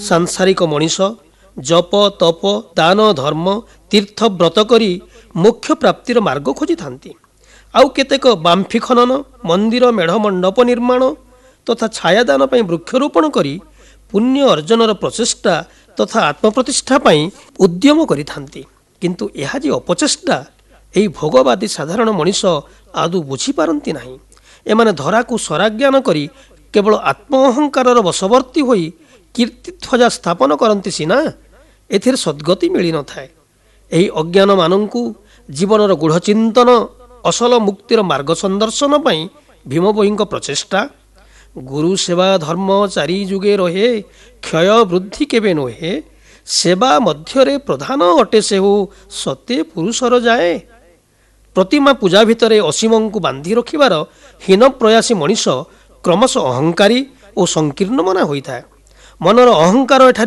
ସାଂସାରିକ ମଣିଷ ଜପ ତପ ଦାନ ଧର୍ମ ତୀର୍ଥ ବ୍ରତ କରି ମୋକ୍ଷ ପ୍ରାପ୍ତିର ମାର୍ଗ ଖୋଜିଥାନ୍ତି। ଆଉ କେତେକ ବାମ୍ଫି ଖନନ ମନ୍ଦିର ମେଢ଼ ମଣ୍ଡପ ନିର୍ମାଣ ତଥା ଛାୟାଦାନ ପାଇଁ ବୃକ୍ଷରୋପଣ କରି ପୁଣ୍ୟ ଅର୍ଜନର ପ୍ରଚେଷ୍ଟା ତଥା ଆତ୍ମପ୍ରତିଷ୍ଠା ପାଇଁ ଉଦ୍ୟମ କରିଥାନ୍ତି। କିନ୍ତୁ ଏହା ଯେ ଅପଚେଷ୍ଟା ଏହି ଭୋଗବାଦୀ ସାଧାରଣ ମଣିଷ ଆଦୌ ବୁଝିପାରନ୍ତି ନାହିଁ। ଏମାନେ ଧରାକୁ ସ୍ୱରାଜ୍ଞାନ କରି କେବଳ ଆତ୍ମ ଅହଙ୍କାରର ବଶବର୍ତ୍ତୀ ହୋଇ କୀର୍ତ୍ତିଧ୍ୱଜା ସ୍ଥାପନ କରନ୍ତି ସିନା, ଏଥିରେ ସଦ୍ଗତି ମିଳିନଥାଏ। ଏହି ଅଜ୍ଞାନମାନଙ୍କୁ ଜୀବନର ଗୂଢ଼ ଚିନ୍ତନ ଅସଲ ମୁକ୍ତିର ମାର୍ଗ ସନ୍ଦର୍ଶନ ପାଇଁ ଭୀମଭୋଇଙ୍କ ପ୍ରଚେଷ୍ଟା। ଗୁରୁ ସେବା ଧର୍ମ ଚାରି ଯୁଗେ ରହେ, କ୍ଷୟ ବୃଦ୍ଧି କେବେ ନୁହେଁ, ସେବା ମଧ୍ୟରେ ପ୍ରଧାନ ଅଟେ ସେହୁ ସତେ ପୁରୁଷର ଯାଏ। ପ୍ରତିମା ପୂଜା ଭିତରେ ଅସୀମଙ୍କୁ ବାନ୍ଧି ରଖିବାର ହୀନ ପ୍ରୟାସୀ ମଣିଷ କ୍ରମଶଃ ଅହଙ୍କାରୀ ଓ ସଂକୀର୍ଣ୍ଣ ମନା ହୋଇଥାଏ। ମନର ଅହଙ୍କାର ଏଠାରେ